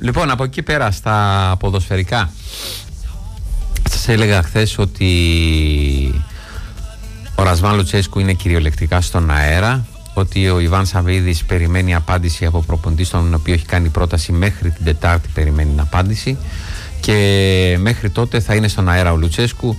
Λοιπόν, από εκεί πέρα στα ποδοσφαιρικά, σας έλεγα χθες ότι ο Ρασβάν Λουτσέσκου είναι κυριολεκτικά στον αέρα, ότι ο Ιβάν Σαββίδης περιμένει απάντηση από προπονητή, στον οποίο έχει κάνει πρόταση μέχρι την Τετάρτη, περιμένει την απάντηση, και μέχρι τότε θα είναι στον αέρα ο Λουτσέσκου.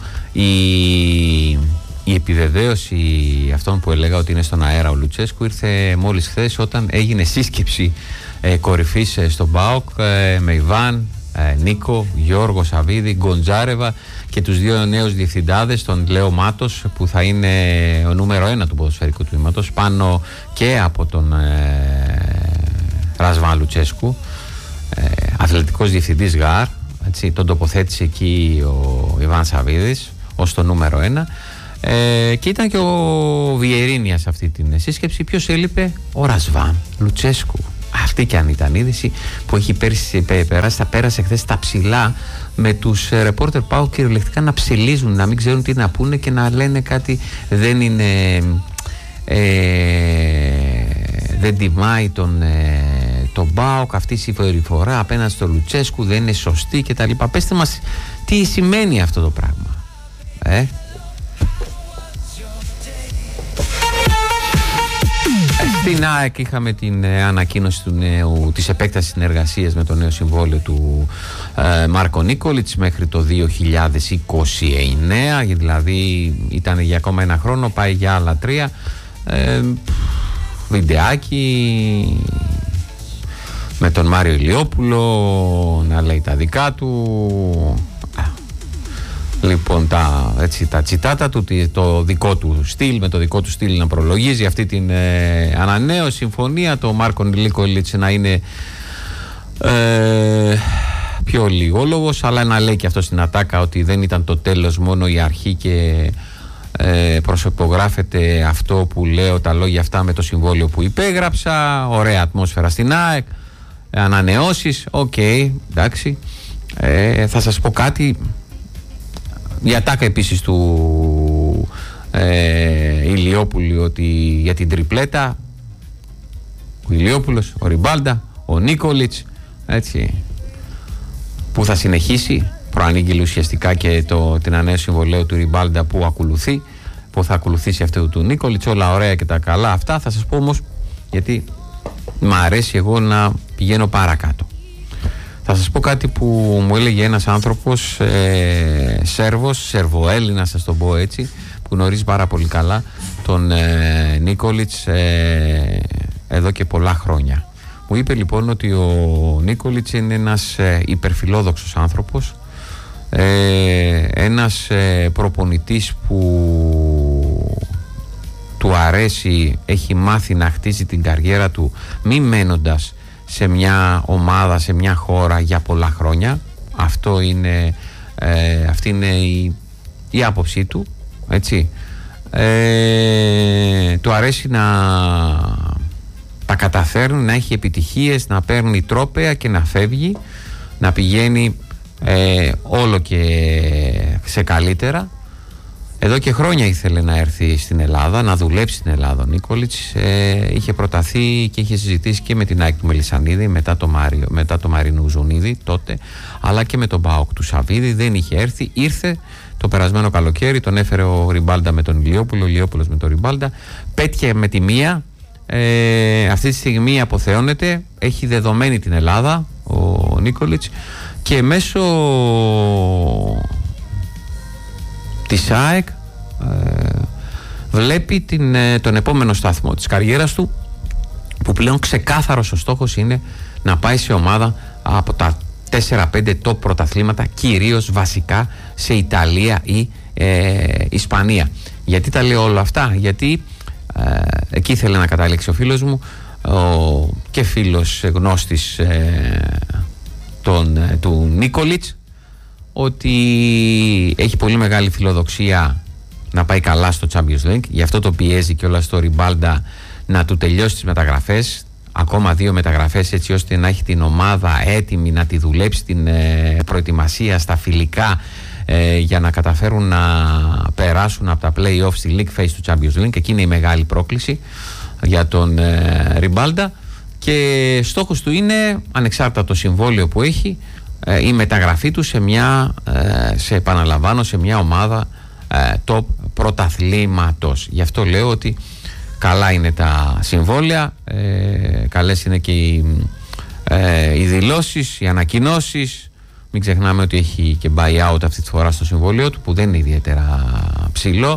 Η επιβεβαίωση αυτών που έλεγα ότι είναι στον αέρα ο Λουτσέσκου ήρθε μόλις χθες, όταν έγινε σύσκεψη κορυφής στον ΠΑΟΚ με Ιβάν, Νίκο, Γιώργο Σαββίδη, Γκοντζάρεβα και τους δύο νέους διευθυντάδες, τον Λέο Μάτος, που θα είναι ο νούμερο 1 του ποδοσφαιρικού τμήματος, πάνω και από τον Ρασβάν Λουτσέσκου, αθλητικός διευθυντής ΓΑΡ, έτσι, τον τοποθέτησε εκεί ο Ιβάν Σαββίδης ως το νούμερο 1. Και ήταν και ο Βιερίνια σε αυτή την σύσκεψη. Ποιος έλειπε? Ο Ρασβάν Λουτσέσκου. Αυτή και αν ήταν είδηση που έχει πέρασε χθες στα ψηλά, με τους ρεπόρτερ ΠΑΟΚ κυριολεκτικά να ψελίζουν, να μην ξέρουν τι να πούνε και να λένε κάτι δεν είναι, δεν τιμάει τον ΠΑΟΚ αυτή η συμπεριφορά απέναντι στο Λουτσέσκου, δεν είναι σωστή κτλ. Πέστε μας τι σημαίνει αυτό το πράγμα. Στην ΑΕΚ είχαμε την ανακοίνωση της επέκτασης συνεργασίας με το νέο συμβόλαιο του Μάρκο Νίκολιτς μέχρι το 2029, δηλαδή ήταν για ακόμα ένα χρόνο, πάει για άλλα 3. Βιντεάκι με τον Μάριο Ηλιόπουλο να λέει τα δικά του. Λοιπόν, τα τσιτάτα του, το δικό του στυλ, με το δικό του στυλ να προλογίζει αυτή την ανανέωση συμφωνία, το Μάρκο Νίκολιτς να είναι πιο λιγόλογος, αλλά να λέει και αυτό στην ατάκα ότι δεν ήταν το τέλος, μόνο η αρχή, και προσωπογράφεται αυτό που λέω, τα λόγια αυτά, με το συμβόλαιο που υπέγραψα. Ωραία ατμόσφαιρα στην ΑΕΚ, ανανεώσεις, εντάξει. Θα σας πω κάτι. Η ατάκα επίσης του Ηλιόπουλου, ότι για την τριπλέτα, ο Ηλιόπουλος, ο Ριμπάλντα, ο Νίκολιτς, έτσι, που θα συνεχίσει, προανήγγειλε ουσιαστικά και την ανανέωση συμβολαίου του Ριμπάλντα που ακολουθεί, που θα ακολουθήσει αυτό του Νίκολιτς. Όλα ωραία και τα καλά αυτά. Θα σας πω όμως, γιατί μ' αρέσει εγώ να πηγαίνω παρακάτω. Θα σας πω κάτι που μου έλεγε ένας άνθρωπος, Σερβοέλληνας, σας το πω έτσι, που γνωρίζει πάρα πολύ καλά τον Νίκολιτς εδώ και πολλά χρόνια. Μου είπε λοιπόν ότι ο Νίκολιτς είναι ένας υπερφιλόδοξος άνθρωπος, ένας προπονητής που του αρέσει, έχει μάθει να χτίζει την καριέρα του μη μένοντας σε μια ομάδα, σε μια χώρα για πολλά χρόνια. Αυτή είναι η άποψή του, έτσι. Του αρέσει να τα καταφέρνει, να έχει επιτυχίες, να παίρνει τρόπαια και να φεύγει, να πηγαίνει όλο και σε καλύτερα. Εδώ και χρόνια ήθελε να έρθει στην Ελλάδα, να δουλέψει στην Ελλάδα ο Νίκολιτς. Είχε προταθεί και είχε συζητήσει και με την ΑΕΚ του Μελισσανίδη, μετά το Μαρίνου Ζουνίδη τότε, αλλά και με τον ΠΑΟΚ του Σαββίδη. Δεν είχε έρθει. Ήρθε το περασμένο καλοκαίρι, τον έφερε ο Ριμπάλντα με τον Ηλιόπουλο, ο Ηλιόπουλος με τον Ριμπάλντα. Πέτυχε με τη μία. Αυτή τη στιγμή αποθεώνεται, έχει δεδομένη την Ελλάδα ο Νίκολιτς, και μέσω της ΑΕΚ βλέπει τον επόμενο σταθμό της καριέρας του, που πλέον ξεκάθαρος ο στόχος είναι να πάει σε ομάδα από τα 4-5 top πρωταθλήματα, κυρίως βασικά σε Ιταλία ή Ισπανία. Γιατί τα λέω όλα αυτά? Γιατί εκεί ήθελε να καταλήξει ο φίλος μου, και φίλος γνώστης του Νίκολιτς, ότι έχει πολύ μεγάλη φιλοδοξία να πάει καλά στο Champions League. Γι' αυτό το πιέζει και όλα στο Ριμπάλντα να του τελειώσει τις μεταγραφές, ακόμα 2 μεταγραφές, έτσι ώστε να έχει την ομάδα έτοιμη να τη δουλέψει την προετοιμασία στα φιλικά, για να καταφέρουν να περάσουν από τα play-off στη League Phase του Champions League. Εκεί είναι η μεγάλη πρόκληση για τον Ριμπάλντα. και στόχος του είναι, ανεξάρτητα από το συμβόλαιο που έχει, η μεταγραφή του σε μια ομάδα top πρωταθλήματος. Γι' αυτό λέω ότι καλά είναι τα συμβόλαια, καλές είναι και οι δηλώσεις, οι ανακοινώσεις. Μην ξεχνάμε ότι έχει και buyout αυτή τη φορά στο συμβόλαιο του, που δεν είναι ιδιαίτερα ψηλό.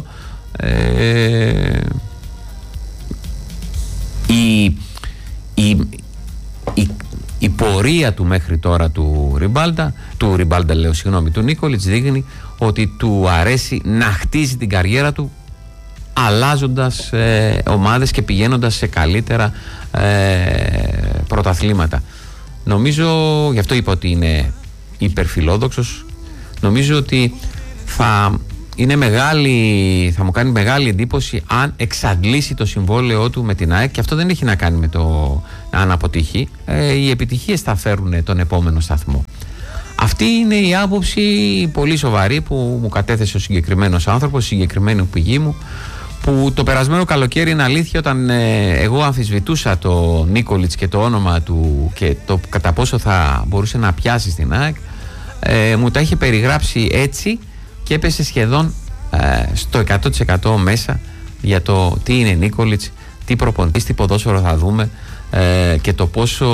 Η πορεία του μέχρι τώρα του Νίκολιτς δείχνει ότι του αρέσει να χτίζει την καριέρα του αλλάζοντας ομάδες και πηγαίνοντας σε καλύτερα πρωταθλήματα. Νομίζω, γι' αυτό είπα ότι είναι υπερφιλόδοξος, νομίζω ότι θα μου κάνει μεγάλη εντύπωση αν εξαντλήσει το συμβόλαιό του με την ΑΕΚ, και αυτό δεν έχει να κάνει με το αν αποτύχει. Οι επιτυχίες θα φέρουν τον επόμενο σταθμό. Αυτή είναι η άποψη πολύ σοβαρή που μου κατέθεσε ο συγκεκριμένος άνθρωπος, η συγκεκριμένη πηγή μου, που το περασμένο καλοκαίρι, είναι αλήθεια, όταν εγώ αμφισβητούσα το Νίκολιτς και το όνομα του και το κατά πόσο θα μπορούσε να πιάσει στην ΑΕΚ, μου τα είχε περιγράψει έτσι και έπεσε σχεδόν στο 100% μέσα για το τι είναι Νίκολιτς, τι προπονητής, τι ποδόσφαιρο θα δούμε και το πόσο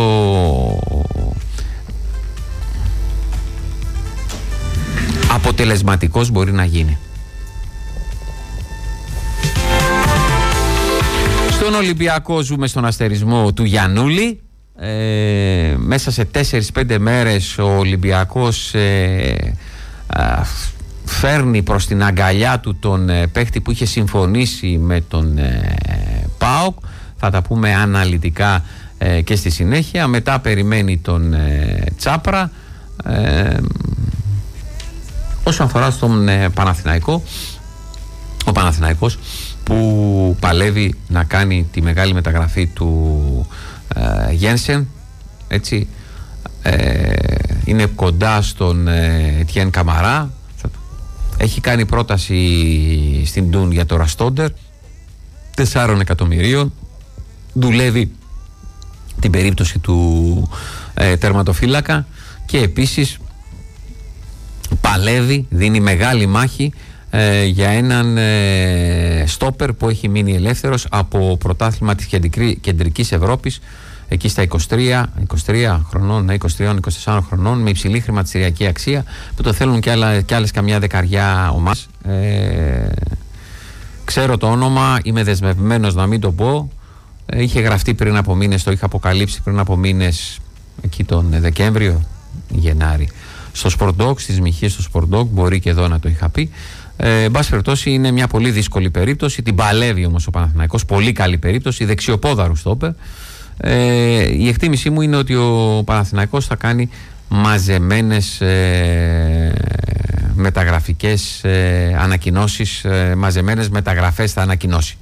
αποτελεσματικός μπορεί να γίνει. Στον Ολυμπιακό ζούμε στον αστερισμό του Γιαννούλη. Μέσα σε 4-5 μέρες ο Ολυμπιακός φέρνει προς την αγκαλιά του τον παίχτη που είχε συμφωνήσει με τον ΠΑΟΚ. Θα τα πούμε αναλυτικά και στη συνέχεια. Μετά περιμένει τον Τσάπρα. Όσον αφορά στον Παναθηναϊκό, ο Παναθηναϊκός που παλεύει να κάνει τη μεγάλη μεταγραφή του Γένσεν, έτσι, είναι κοντά στον Ετιέν Καμαρά, έχει κάνει πρόταση στην Ντουν για το Ραστόντερ 4 εκατομμυρίων, δουλεύει την περίπτωση του τερματοφύλακα και επίσης παλεύει, δίνει μεγάλη μάχη για έναν στόπερ που έχει μείνει ελεύθερος από πρωτάθλημα της κεντρικής Ευρώπης, εκεί στα 23 χρονών, 23-24 χρονών, με υψηλή χρηματιστηριακή αξία, που το θέλουν και άλλες καμιά δεκαριά ομάδες. Ξέρω το όνομα, είμαι δεσμευμένος να μην το πω. Είχε γραφτεί πριν από μήνες, το είχα αποκαλύψει πριν από μήνες, εκεί τον Δεκέμβριο, Γενάρη, στο Σπορντόκ, στις Μιχίες του Σπορντόκ, μπορεί και εδώ να το είχα πει. Εν πάση περιπτώσει, είναι μια πολύ δύσκολη περίπτωση, την παλεύει όμως ο Παναθηναϊκός, πολύ καλή περίπτωση, δεξιοπόδαρου στόπερ. Η εκτίμησή μου είναι ότι ο Παναθηναϊκός θα κάνει μαζεμένες μεταγραφικές ανακοινώσεις, μαζεμένες μεταγραφές θα ανακοινώσει.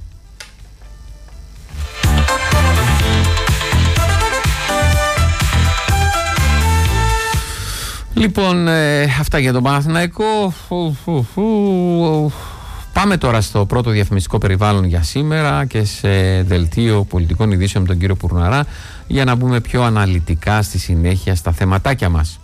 Λοιπόν, αυτά για τον Παναθηναϊκό. Πάμε τώρα στο πρώτο διαφημιστικό περιβάλλον για σήμερα και σε δελτίο πολιτικών ειδήσεων με τον κύριο Πουρναρά, για να μπούμε πιο αναλυτικά στη συνέχεια στα θεματάκια μας.